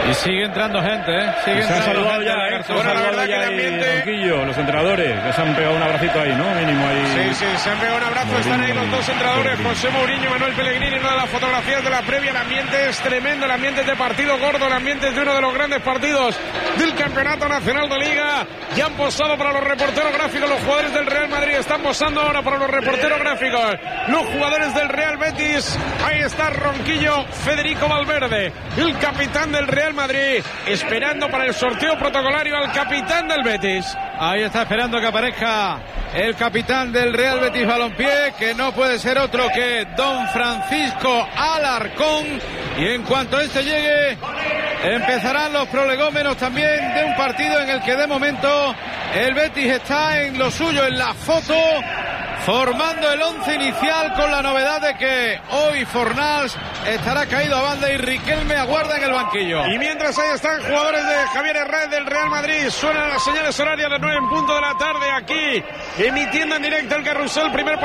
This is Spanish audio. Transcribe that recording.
Y sigue entrando gente, Se ha saludado ya, se ha saludado ya el Ronquillo, los entrenadores. Ya se han pegado un abracito ahí, ¿no? Mínimo ahí. Sí, se han pegado un abrazo. Están ahí los dos entrenadores, José Mourinho y Manuel Pellegrini. Una de las fotografías de la previa. El ambiente es tremendo, el ambiente es de partido gordo, el ambiente es de uno de los grandes partidos del Campeonato Nacional de Liga. Ya han posado para los reporteros gráficos los jugadores del Real Madrid. Están posando ahora para los reporteros gráficos los jugadores del Real Betis. Ahí está Ronquillo, Federico Valverde, el capitán del Real Madrid, esperando para el sorteo protocolario al capitán del Betis. Ahí está esperando que aparezca el capitán del Real Betis Balompié, que no puede ser otro que don Francisco Alarcón. Y en cuanto este llegue, empezarán los prolegómenos también de un partido en el que de momento el Betis está en lo suyo, en la foto, formando el 11 inicial, con la novedad de que hoy Fornals estará caído a banda y Riquelme aguarda en el banquillo. Y mientras ahí están jugadores de Javier Herrera del Real Madrid, suenan las señales horarias de 9 en punto de la tarde aquí, emitiendo en directo el carrusel, primer